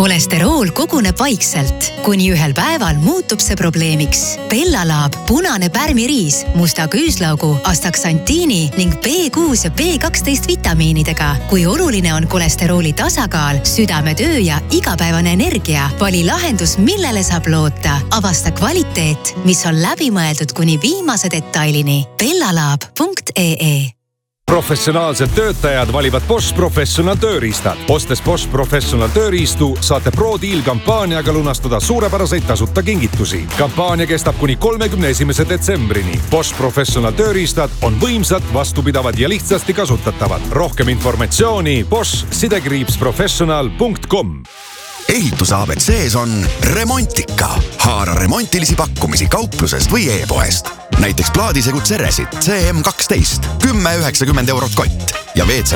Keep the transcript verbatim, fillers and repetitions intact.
Kolesterool koguneb vaikselt, kuni ühel päeval muutub see probleemiks. Bellalaab, punane pärmiriis, musta küüslaugu, astaksantiini ning B kuus ja B kaksteist vitamiinidega. Kui oluline on kolesterooli tasakaal, südametöö ja igapäevane energia, vali lahendus, millele saab loota. Avasta kvaliteet, mis on läbimõeldud kuni viimase detailini. bellalaab punkt ee Professionaalsed töötajad valivad Bosch Professional tööriistad. Ostes Bosch Professional tööriistu saate Pro Deal kampaaniaga lunastada suurepäraseid tasuta kingitusi. Kampaania kestab kuni kolmekümne esimese detsembrini. Bosch Professional tööriistad on võimsad, vastupidavad ja lihtsasti kasutatavad. Rohkem informatsiooni bosch sidekriips professional punkt com. Ehituse A B C-s on Remontika. Haara remontilisi pakkumisi kauplusest või e-poest. Näiteks plaadisegu Ceresit C M kaksteist, kümme üheksakümmend eurot kott ja W C